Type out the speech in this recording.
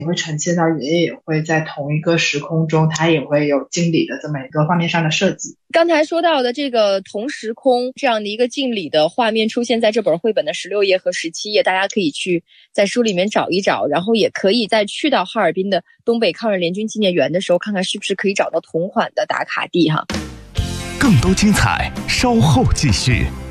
会呈现到爷爷也会在同一个时空中，他也会有敬礼的这么一个画面上的设计。 刚才说到的这个同时空这样的一个敬礼的画面出现在这本绘本的16页和17页，大家可以去在书里面找一找，然后也可以在去到哈尔滨的东北抗日联军纪念园的时候，看看是不是可以找到同款的打卡地哈。 更多精彩稍后继续。